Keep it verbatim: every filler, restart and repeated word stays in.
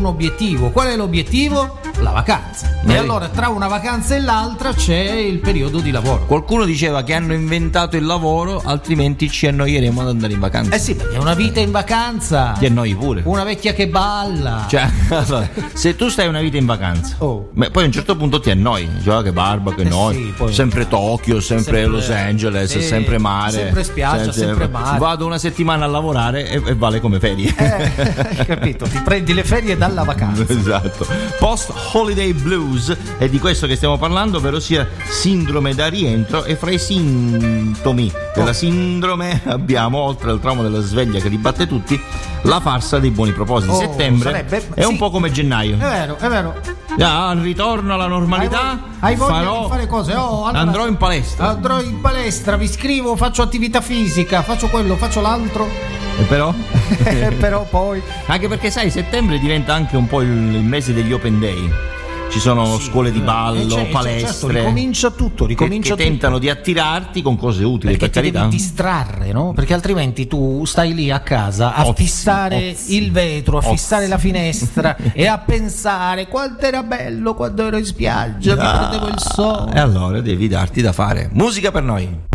un obiettivo. Qual è l'obiettivo? La vacanza. E allora tra una vacanza e l'altra c'è il periodo di lavoro. Qualcuno diceva che hanno inventato il lavoro, altrimenti ci annoieremo ad andare in vacanza. Eh sì, perché è una vita in vacanza. Ti annoi pure. Una vecchia che balla. Cioè, allora, se tu stai una vita in vacanza, oh. beh, poi a un certo punto ti annoi. Cioè, che barba, che eh noi. Sì, poi, sempre Tokyo, sempre, sempre Los Angeles, eh, sempre mare. Sempre spiaggia, sempre, sempre mare. Vado una settimana a lavorare e, e vale come ferie. Eh, hai capito? Ti prendi le ferie dalla vacanza. Esatto. Post Holiday Blues è di questo che stiamo parlando, ovvero sia sindrome da rientro, e fra i sintomi della oh. sindrome abbiamo, oltre al trauma della sveglia che li batte tutti, la farsa dei buoni propositi. Oh, Settembre sarebbe, è sì. un po' come gennaio. È vero, è vero. Ah, al ritorno alla normalità hai voglia farò, di fare cose. Oh, allora, andrò in palestra. Andrò in palestra, mi iscrivo, faccio attività fisica, faccio quello, faccio l'altro. E però? Però poi anche perché sai, settembre diventa anche un po' il, il mese degli open day. Ci sono sì, scuole di ballo, eh, cioè, palestre. Certo, ricomincia tutto, ricomincia che, che tentano di attirarti con cose utili, perché per ti carità. Devi distrarre, no? Perché altrimenti tu stai lì a casa a ozzi, fissare ozzi, il vetro, a ozzi. fissare la finestra e a pensare quanto era bello quando ero in spiaggia, ah, mi prendevo il sole. E allora devi darti da fare. Musica per noi.